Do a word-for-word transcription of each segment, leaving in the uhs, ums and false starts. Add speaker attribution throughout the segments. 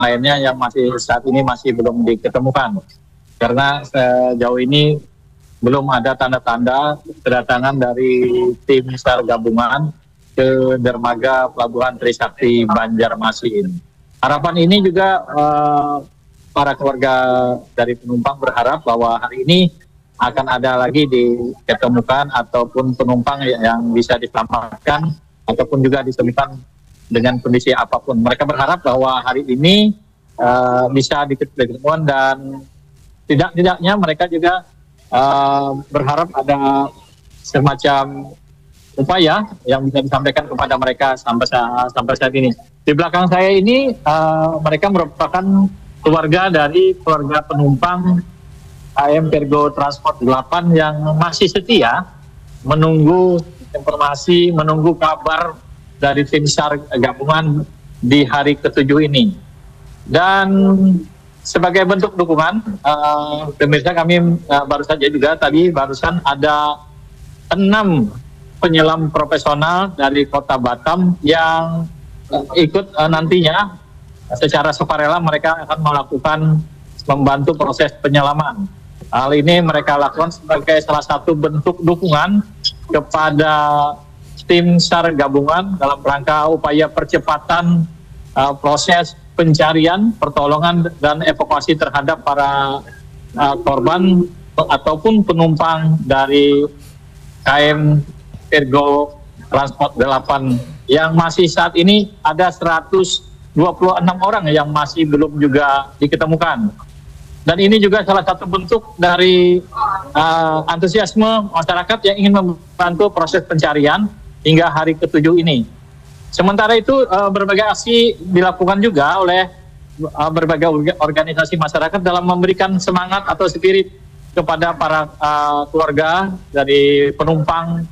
Speaker 1: lainnya yang masih saat ini masih belum diketemukan. Karena sejauh ini belum ada tanda-tanda kedatangan dari tim SAR gabungan ke dermaga Pelabuhan Trisakti Banjarmasin. Harapan ini juga uh, para keluarga dari penumpang berharap bahwa hari ini akan ada lagi diketemukan ataupun penumpang yang bisa diselamatkan ataupun juga ditemukan dengan kondisi apapun. Mereka berharap bahwa hari ini uh, bisa diketemukan dan tidak-tidaknya mereka juga uh, berharap ada semacam upaya yang bisa disampaikan kepada mereka sampai saat, sampai saat ini. Di belakang saya ini uh, mereka merupakan keluarga dari keluarga penumpang K M Virgo Transport delapan yang masih setia menunggu informasi, menunggu kabar dari tim SAR gabungan di hari ketujuh ini. Dan sebagai bentuk dukungan, uh, pemirsa kami uh, baru saja juga tadi barusan ada enam penyelam profesional dari Kota Batam yang uh, ikut uh, nantinya secara sukarela mereka akan melakukan membantu proses penyelaman. Hal ini mereka lakukan sebagai salah satu bentuk dukungan kepada tim SAR gabungan dalam rangka upaya percepatan uh, proses pencarian, pertolongan, dan evakuasi terhadap para uh, korban ataupun penumpang dari K M Virgo Transport delapan yang masih saat ini ada seratus dua puluh enam orang yang masih belum juga diketemukan. Dan ini juga salah satu bentuk dari uh, antusiasme masyarakat yang ingin membantu proses pencarian hingga hari ketujuh ini. Sementara itu uh, berbagai aksi dilakukan juga oleh uh, berbagai organisasi masyarakat dalam memberikan semangat atau spirit kepada para uh, keluarga dari penumpang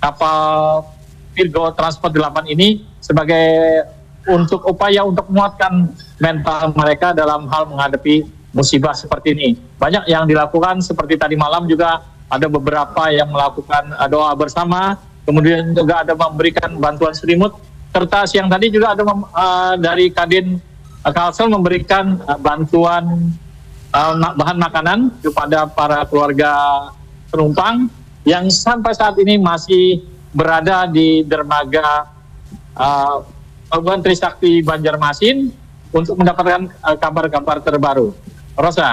Speaker 1: kapal Virgo Transport delapan ini sebagai untuk upaya untuk menguatkan mental mereka dalam hal menghadapi musibah seperti ini. Banyak yang dilakukan seperti tadi malam juga ada beberapa yang melakukan uh, doa bersama, kemudian juga ada memberikan bantuan selimut, serta siang tadi juga ada uh, dari Kadin uh, Kalsel memberikan uh, bantuan uh, bahan makanan kepada para keluarga penumpang yang sampai saat ini masih berada di dermaga uh, Pelabuhan Trisakti Banjarmasin untuk mendapatkan uh, kabar-kabar terbaru. Rosa.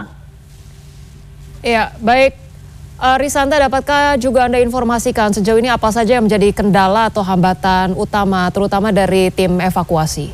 Speaker 2: Ya, baik. Uh, Risanta, dapatkah juga Anda informasikan sejauh ini apa saja yang menjadi kendala atau hambatan utama, terutama dari tim evakuasi?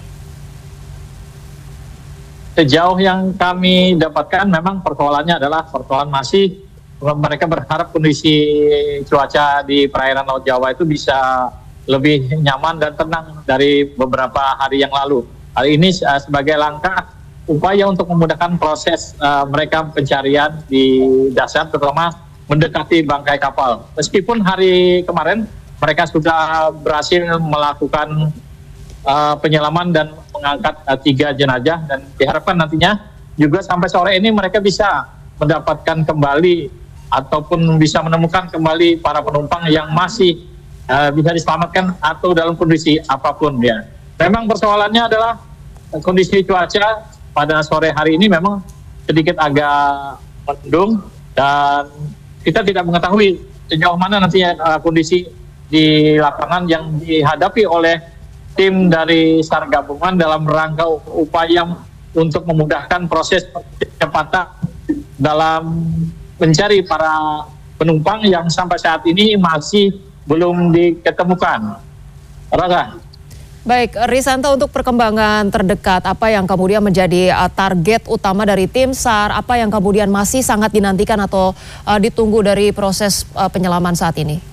Speaker 1: Sejauh yang kami dapatkan memang persoalannya adalah persoalan masih mereka berharap kondisi cuaca di perairan Laut Jawa itu bisa lebih nyaman dan tenang dari beberapa hari yang lalu. Hal ini uh, sebagai langkah upaya untuk memudahkan proses uh, mereka pencarian di dasar, terutama mendekati bangkai kapal. Meskipun hari kemarin mereka sudah berhasil melakukan uh, penyelaman dan mengangkat uh, tiga jenazah, dan diharapkan nantinya juga sampai sore ini mereka bisa mendapatkan kembali ataupun bisa menemukan kembali para penumpang yang masih uh, bisa diselamatkan atau dalam kondisi apapun ya. Memang persoalannya adalah uh, kondisi cuaca pada sore hari ini memang sedikit agak mendung dan kita tidak mengetahui sejauh mana nanti uh, kondisi di lapangan yang dihadapi oleh tim dari SAR gabungan dalam rangka upaya untuk memudahkan proses percepatan dalam mencari para penumpang yang sampai saat ini masih belum diketemukan. Rasa.
Speaker 2: Baik, Risanta, untuk perkembangan terdekat, apa yang kemudian menjadi uh, target utama dari tim SAR, apa yang kemudian masih sangat dinantikan atau uh, ditunggu dari proses uh, penyelaman saat ini?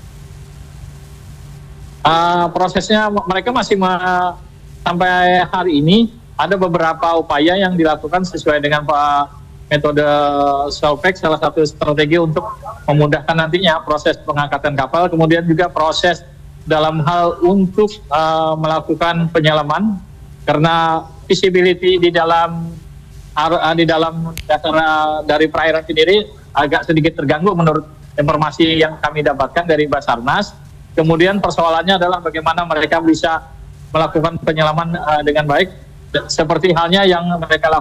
Speaker 1: Uh, prosesnya mereka masih ma- sampai hari ini ada beberapa upaya yang dilakukan sesuai dengan uh, metode Solvex, salah satu strategi untuk memudahkan nantinya proses pengangkatan kapal, kemudian juga proses dalam hal untuk uh, melakukan penyelaman, karena visibility di dalam uh, di dalam dasar uh, dari perairan sendiri agak sedikit terganggu menurut informasi yang kami dapatkan dari Basarnas. Kemudian persoalannya adalah bagaimana mereka bisa melakukan penyelaman uh, dengan baik, seperti halnya yang mereka lakukan